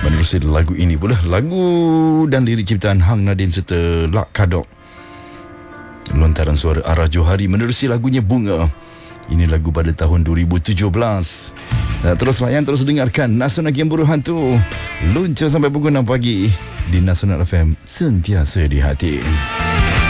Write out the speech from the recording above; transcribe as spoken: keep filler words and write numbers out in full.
Menerusi lagu ini pula, lagu dan lirik ciptaan Hang Nadim serta Lak Kadok. Lontaran suara Arah Johari menerusi lagunya Bunga. Ini lagu pada tahun dua ribu tujuh belas. Nah, terus layan, terus dengarkan Nasional Game Buruh Hantu. Luncur sampai pukul enam pagi di Nasional F M, sentiasa di hati.